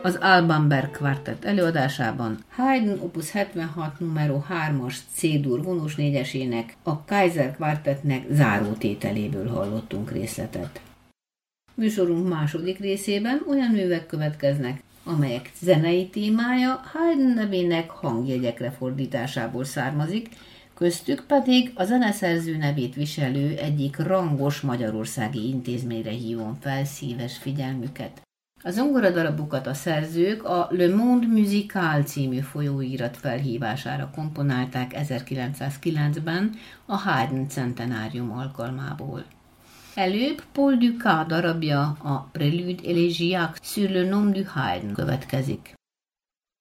az Alban Berg Quartet előadásában Haydn Opus 76 numero 3-as C-dur vonós négyesének, a Kaiser Quartetnek zárótételéből hallottunk részletet. Műsorunk második részében olyan művek következnek, amelyek zenei témája Haydn nevének hangjegyekre fordításából származik, köztük pedig a zeneszerző nevét viselő egyik rangos magyarországi intézményre hívom fel szíves figyelmüket. A zongoradarabukat a szerzők a Le Monde Musical című folyóirat felhívására komponálták 1909-ben a Haydn centenárium alkalmából. Előbb Paul Dukas darabja, a Prélude élégiaque sur le nom du Haydn következik.